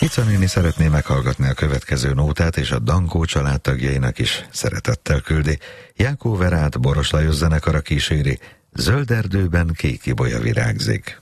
Ica néni szeretné meghallgatni a következő nótát, és a Dankó családtagjainak is szeretettel küldi. Jánkó Verát Boros Lajos zenekara kíséri, Zöld erdőben kék ibolya virágzik.